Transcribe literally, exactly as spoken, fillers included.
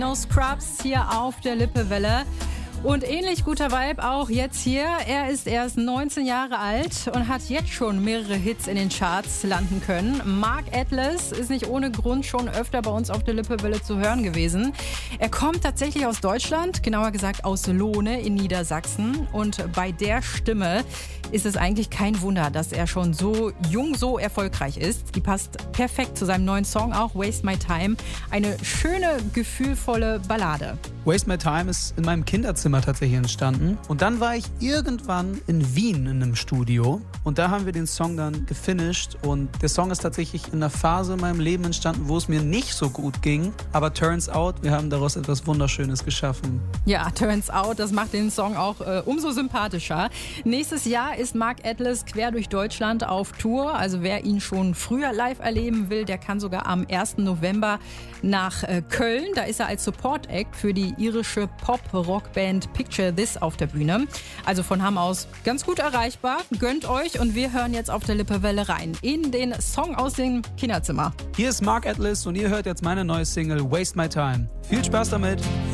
No Scrubs hier auf der Lippewelle. Und ähnlich guter Vibe auch jetzt hier. Er ist erst neunzehn Jahre alt und hat jetzt schon mehrere Hits in den Charts landen können. Mark Atlas ist nicht ohne Grund schon öfter bei uns auf der Lippewelle zu hören gewesen. Er kommt tatsächlich aus Deutschland, genauer gesagt aus Lohne in Niedersachsen. Und bei der Stimme ist es eigentlich kein Wunder, dass er schon so jung, so erfolgreich ist. Die passt perfekt zu seinem neuen Song auch, Waste My Time. Eine schöne, gefühlvolle Ballade. Waste My Time ist in meinem Kinderzimmer tatsächlich entstanden. Und dann war ich irgendwann in Wien in einem Studio. Und da haben wir den Song dann gefinisht. Und der Song ist tatsächlich in einer Phase in meinem Leben entstanden, wo es mir nicht so gut ging. Aber turns out, wir haben daraus etwas Wunderschönes geschaffen. Ja, turns out, das macht den Song auch äh, umso sympathischer. Nächstes Jahr ist Mark Atlas quer durch Deutschland auf Tour. Also wer ihn schon früher live erleben will, der kann sogar am ersten November nach äh, Köln. Da ist er als Support-Act für die irische Pop-Rock-Band Picture This auf der Bühne. Also von Hamm aus ganz gut erreichbar. Gönnt euch und wir hören jetzt auf der Lippewelle rein in den Song aus dem Kinderzimmer. Hier ist Mark Atlas und ihr hört jetzt meine neue Single Waste My Time. Viel Spaß damit!